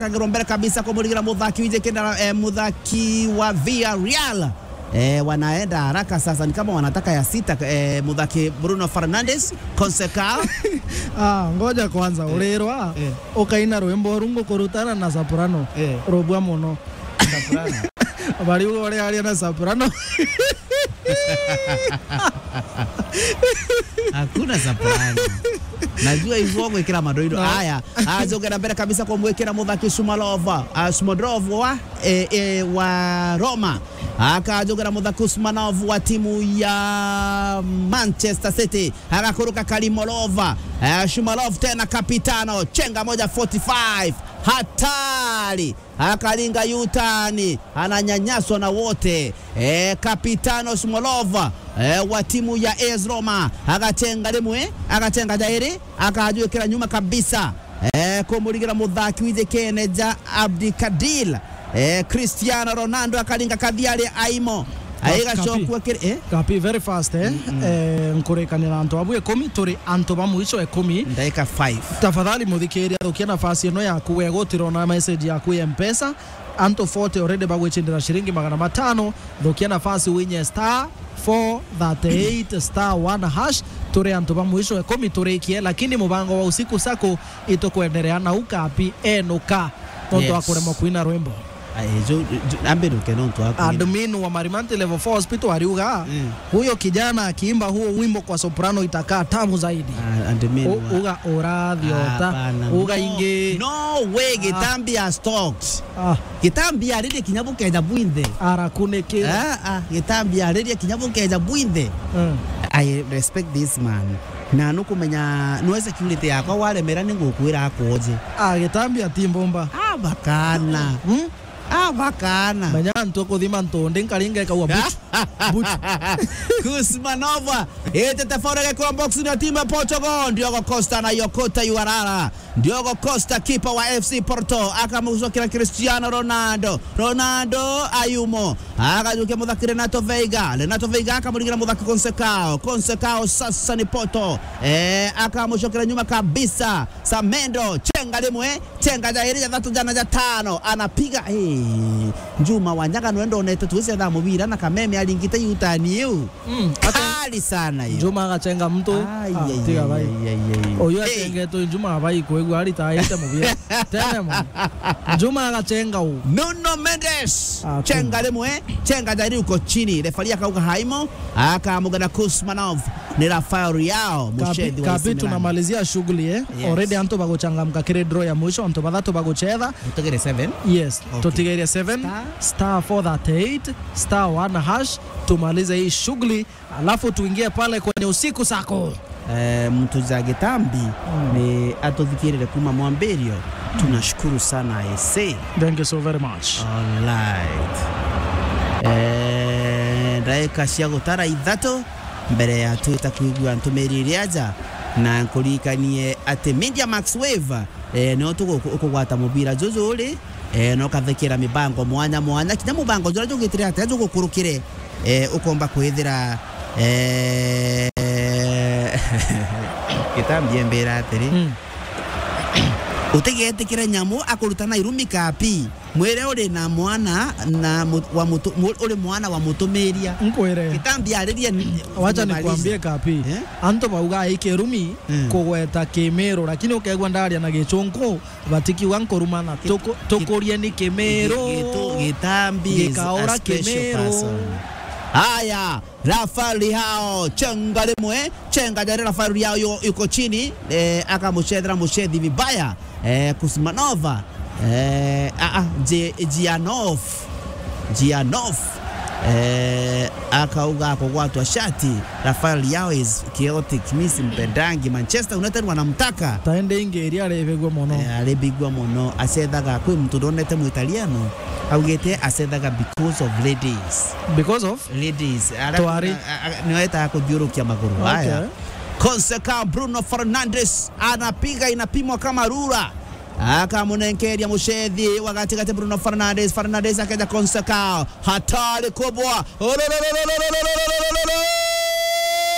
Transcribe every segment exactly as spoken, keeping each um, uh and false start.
kagirombele kabisa kumuligira muthaki wije kenda eh, muthaki wa Villarreal. Eh, wanaenda haraka sasa ni kama wanataka ya sita eh, muthaki Bruno Fernandes Conceição. Ah, ngoja kwanza ulirwa eh. ukaina rwimbo rungu kurutana na soprano eh. robwa muno soprano bali ugo wale ali na soprano hakuna soprano. Najua hivyo mwekera madoido haya azogera mbele kabisa kwa mwekera muthaki Sumalova Smodrov wa e, e, wa Roma akajogera muthaki Usmanov wa timu ya Manchester City akakuruka Kalimolova Shumalov tena kapitano chenga moja forty-five hatari akalinga yutani ananyanyaswa na wote e, kapitano Smolova e, wa timu ya A S Roma akatenga limwe akatenga jairi akajuekera nyuma kabisa e, kumuligira muthaki wije Keneja Abdikadir e, Cristiano Ronaldo akalinga kadhiale aimo aiga shokwe kire eh kapi very fast eh mm -hmm. eh nkurekanira anto abu ekumi turi anto bamuico ekumi ndaika five tafadhali muthikiria thukia nafasi ino yaku wegutiro na message yaku ya M-Pesa anto forty already bagwechindira shiringi magana matano thukia nafasi winye star four thirty-eight star one hash turi anto bamuico ekumi turikie lakini mubango wa usiku sako itokwenderea na ukapi enuka tonto akuremo kuina rwimbo Ayo ambero kenonto hapo. Admin wa Marimanti level four hospital aliuga. Mm. Huyo kijana akiimba huo wimbo kwa soprano itakaa tamu zaidi. Uh, admin uga oradhiota. Uga inge. No way Gitambi has stocks. Ah. Gitambi aridi kinyabu keja buinde. Arakuneke. Ah ah Gitambi aridi kinyabu keja buinde. Mm. I respect this man. Na nukumenya no security yako wale merani ngukwira akoje. Ah Gitambi atimbomba. Ah bakana. Hmm? Ah bakana. Banyanto ko dimanto ndenkalinga ka wabuch. Buch. Kusmanova. Ete tafora kwa box na timu ya Portugal. Diogo Costa na Yokota Yuarara. Diogo Costa kipa wa F C Porto akamuzokera Cristiano Ronaldo. Ronaldo ayumo. Akajuke muthaki Renato Veiga. Renato Veiga akamuligira muthaki Conceição. Conceição sasa ni Porto. Eh akamushokera nyuma kabisa. Samendo chenga limwe. Chenga jairi ya tatu jana ja tano. Anapiga eh Juma Wanyaga nwendo neto tuweze da mubira na kameme alingita yutani yu. Mm, kali sana hiyo. Juma akachenga mtu. Tiga bai. Oyo atenge to Juma bai kwegu ali taita mubira. Tena mo. Juma akachenga u. Nuno Mendes. Ah, chenga lemwe, chenga dari uko chini. Refaria kauka haimo, akamugana Kusmanov ni Rafael Leao mushedi wa Kapi tunamalizia shughuli eh. Yes. Already anto bagochangamka kire draw ya mwisho anto badatu bagocheza. Tutegere seven. Yes. Okay. Tutegere seven star, star four thirty-eight star one hash tumalize hii shughuli alafu tuingie pale kwenye usiku sako. Eh mtu za Gitambi mm. ni atodhikirire kuma mwamberio. Tunashukuru sana I say. Thank you so very much. All right. Eh ndaika ciago tara ithato mbere ya tuita kuigua ntumeririaja na nkurikanie ate Media Max Wave eh no tukugwata mubira jojole eh no kathekera mibango mwanya mwanya kinya mubango jora jogitire ate jogukurukire eh ukomba kwithira eh Gitambi mbera atiri mm. Utegete kira nyamu akurutana irumi kapi mwere uri na mwana na wa mutu uri mwana wa mutumeria nkwere Gitambi ariria wacha nikwambie kapi eh? Anto bauga ike rumi mm. kugweta kimero lakini ukegwa ndaria na gichonko batiki wanko rumana toko tokoria ni kimero Gitambi gikaora kimero. Haya Rafael Leao chenga limwe chenga jari Rafael Leao yuko chini eh, akamushedra mushedi vibaya eh, Kusmanova eh, ah, ah, Gianov Gianov eh, akauga kwa watu wa shati Rafael Leao is chaotic misi mpendangi Manchester United wanamtaka taende inge area alebegwa mono eh, alebegwa mono asethaga kwi mtu donete mu Italiano augete asethaga because of ladies because of ladies Toari niweta kudhiurukia maguru haya okay. Conceição Bruno Fernandes anapiga inapimwa kama rura akamunenkeria mushedhi wakati kati Bruno Fernandes Fernandes akaja Conceição hatari kubwa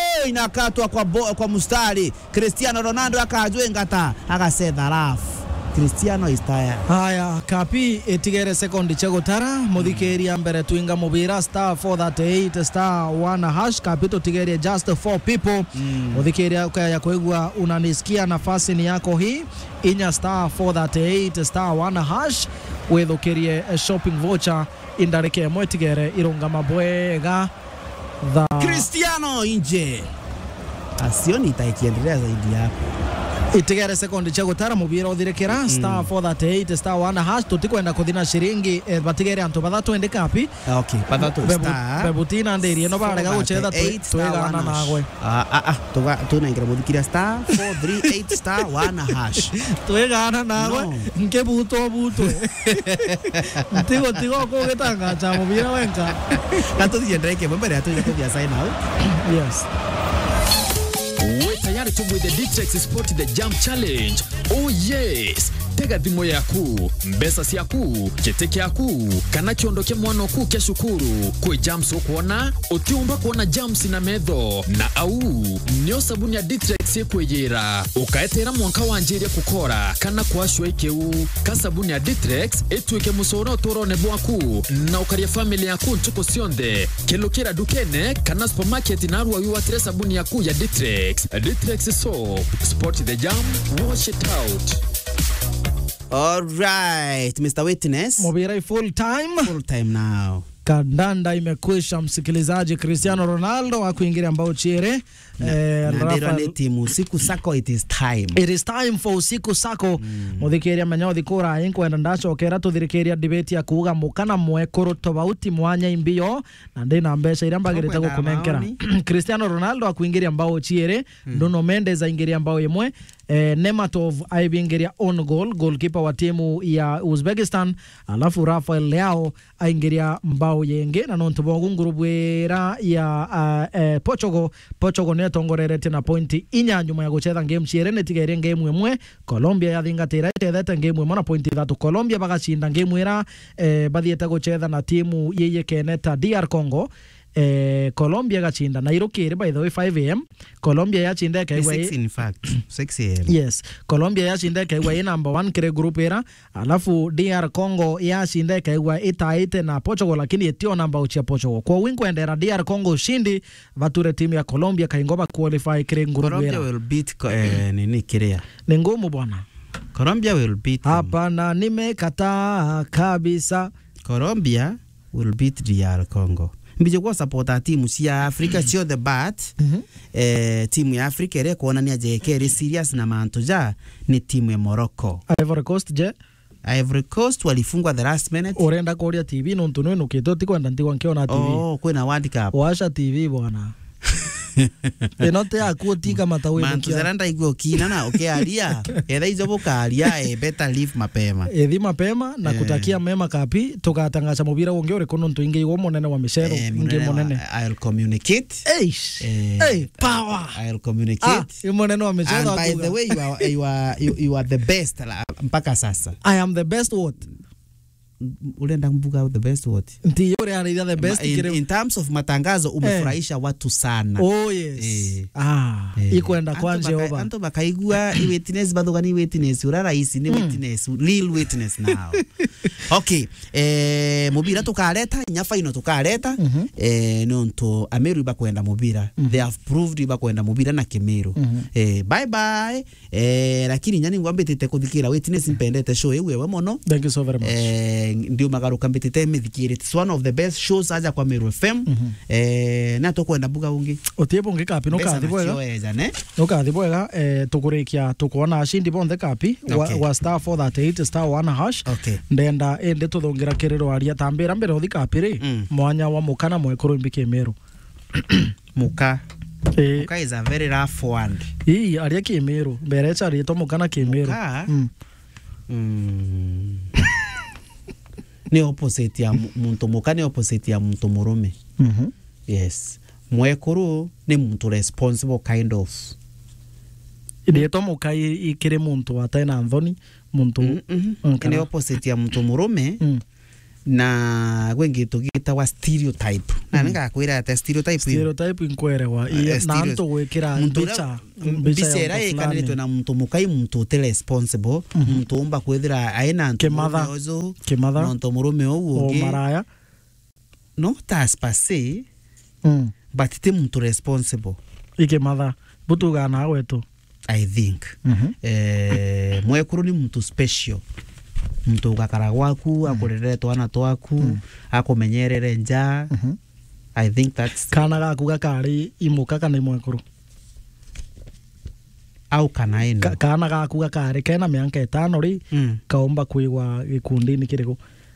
inakatwa kwa bo, kwa mustari Cristiano Ronaldo akajwe ngata akasedha rafu Cristiano is tired. Haya kapi etigere sekondi chegotara muthikeria mbere twinga mubira star four thirty-eight star one hash kapito tigeria just four people muthikeria ukaya kwegwa unanisikia nafasi ni yako hii inya star four thirty-eight star one hash wethukirie shopping voucher indareke mwetigere irunga mabwega the Cristiano nje asioni itaikiendelea zaidi hapo. itigere sekondi chegotara mubira uthirekera star four thirty-eight star one hash tutikwenda kuthina shiringi eh, batigere antu bathatu ende kapi okay bathatu star bebutina ndiri no barega guchetha twigana nagwe ah ah tuga tunengira muthikiria star four three eight star one hash twigana nagwe nke buto butwe tigo tigo ko getanga cha mubira wenka kanto thiendeke mbere atu ya kuthia sign out. Yes. We're tayari to with the Ditrex Sport the Jump Challenge. Oh yes. Tega thimo yaku, mbesa siaku, cheteke yaku, kana kiondoke mwana ku keshukuru. Kwe jumps okuona, otiumba kuona jumps na medho. Na au, nyo sabuni ya Ditrex yekwejera. Ukaetera mwanka wanjiri kukora, kana kwa shweke u. Ka sabuni ya Ditrex, etuweke musoro toro nebuaku. Na ukaria family yaku nchuko sionde. Kelokera dukene, kana supermarket inaruwa yuwatire sabuni yaku ya Ditrex. Ditrex soap, sport the jump, wash it out. All right, Mister Witness. Mubira full time. Full time now. Kandanda imekwisha msikilizaji. Cristiano Ronaldo akuingiria ambao chiere eh, Rafa ni timu siku sako it is time. It is time for siku sako mm. Muthikiria manyathi kura inkwenda ndacokera tuthirikiria debate ya kuuga mukana mwekuru tofauti mwanya imbio na ndina mbeca iria mbagirite gukumenkera. Cristiano Ronaldo akuingiria ambao chiere mm. Nuno Mendes aingiria ambao imwe eh, Nematov aibingiria on goal goalkeeper wa timu ya Uzbekistan, alafu Rafael Leao aingiria mbao yenge na nontu bogunguru bwera ya uh, uh, Portugal Portugal ne tongorerete na pointi inya nyuma ya guchetha game ciere tigere game imwe. Colombia yathingatira itethete game imwe na pointi thatu. Colombia bagacinda game ira eh, bathiete guchetha na timu yeye keneta D R Congo. Eh, Colombia gachinda na irukire by the way five a m Colombia yachinda kaigwa six in fact six a m yes Colombia yachinda kaigwa e number one kire group era, alafu D R Congo yachinda kaigwa itaite na Portugal lakini etio namba uchi Portugal kwa wingu endera D R Congo ushindi vature timu ya Colombia kaingoba qualify kire group era. Colombia will beat eh, nini kirea ni ngumu bwana. Colombia will beat hapana nimekataa kabisa. Colombia will beat D R Congo. Mbije kwa supporta timu cia Africa sio the bat mm -hmm. eh, timu ya Africa ere kuona ni ajekere serious na manto ja ni timu ya Morocco. Ivory Coast je Ivory Coast walifungwa the last minute. Orenda koria T V nontu no nukitoti kwenda ntigwa nkiona T V. Oh kwena World Cup washa T V bwana. Enote ya kuotika matawe mantu zeranda igwo kina na ukiaria etha izobokaria e better leave mapema ethi mapema na kutakia mema kapi tugatangaza mubira wonge ore kono ntu ingi wo monene wa mishero ingi monene. I'll communicate eish hey power I'll communicate ah, monene wa mishero. And by the way you are you are you, you are the best mpaka sasa. I am the best what ulenda mbuga the best what nti yore ari the best in, in terms of matangazo umefurahisha eh. watu sana. Oh yes eh. ah eh. ikwenda kwa Jehova anto bakaigua i witness badogani witness urara isi ni mm. witness real witness now. Okay eh mubira tukareta nyafa ino tukareta mm -hmm. eh nonto Ameru iba kwenda mubira mm -hmm. they have proved iba kwenda mubira na Kemeru mm -hmm. eh bye bye eh lakini nyani ngwambe tete kuthikira witness mpendete show ewe we mono. Thank you so very much. eh ndio magaruka mbetete mithikire it's one of the best shows aja kwa Meru F M mm -hmm. eh na to kwenda buga ungi otie bonge kapi no kathi bwega no kathi bwega eh tukurikia tukuona ashindi bonde kapi okay. wa, wa star four thirty-eight star one hash okay. ndenda ende tuthongira kiriro aria tambira mbere uthi kapi ri mm. mwanya wa mukana mwekuru mbike Meru muka eh muka is a very rough one ii aria ki Meru mbere cha ri to mukana ki Meru mm. mm. ni opposite ya muntu muka ni opposite ya muntu murume. Mhm mm yes mwekuru ni muntu responsible kind of ide to muka ikire muntu atena Anthony muntu mm -hmm. ni opposite ya muntu murume mm. na gwengi tugita stereotype na ninga kwira ate stereotype stereotype inkwerewa iya nanto gwikira mbicha mbicera ikanitwe na muntu mukai muntu te responsible muntu umba kwithira aina kematha kematha muntu murume owo o maraya no tas passé mm but te muntu responsible ikematha butuga na wetu I think mm -hmm. eh mwekuru ni muntu special muntu gakara gwaku akurerere twana twaku mm. akumenyerere nja mm -hmm. I think that's kana gaku gakari imuka kana imwekuru au kana ino Ka, kana gaku gakari kena mianka etano ri mm. kaomba kuigwa gikundi-ini kiriku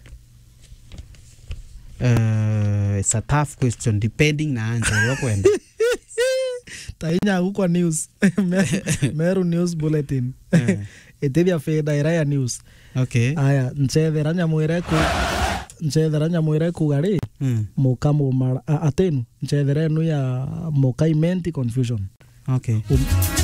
uh, it's a tough question depending na answer yokwenda tainya gukwa news Meru News Bulletin etithia feda ya news okay aya ncethera nyamwire ku ncethera nyamwire ku gari mm. muka mu atenu ncethera nu ya muka imenti confusion okay um.